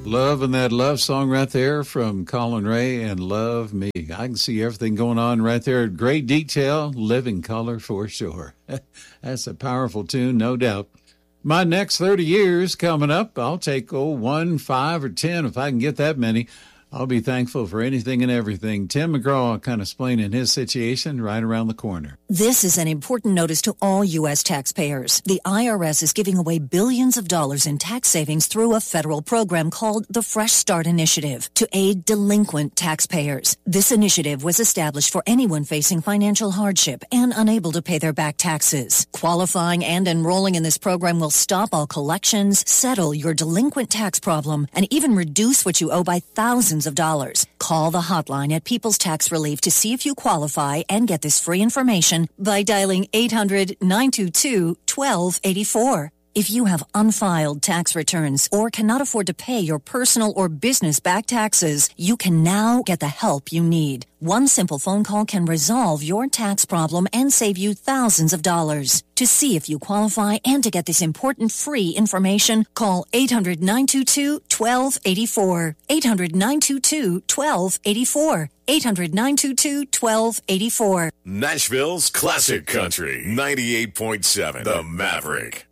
Love and that love song right there from Colin Ray and Love Me. I can see everything going on right there. Great detail, living color for sure. That's a powerful tune, no doubt. My next 30 years coming up, I'll take 1, 5, or 10 if I can get that many. I'll be thankful for anything and everything. Tim McGraw kind of explaining his situation right around the corner. This is an important notice to all U.S. taxpayers. The IRS is giving away billions of dollars in tax savings through a federal program called the Fresh Start Initiative to aid delinquent taxpayers. This initiative was established for anyone facing financial hardship and unable to pay their back taxes. Qualifying and enrolling in this program will stop all collections, settle your delinquent tax problem, and even reduce what you owe by thousands of dollars. Call the hotline at People's Tax Relief to see if you qualify and get this free information by dialing 800-922-1284. If you have unfiled tax returns or cannot afford to pay your personal or business back taxes, you can now get the help you need. One simple phone call can resolve your tax problem and save you thousands of dollars. To see if you qualify and to get this important free information, call 800-922-1284. 800-922-1284. 800-922-1284. Nashville's Classic Country, 98.7, The Maverick.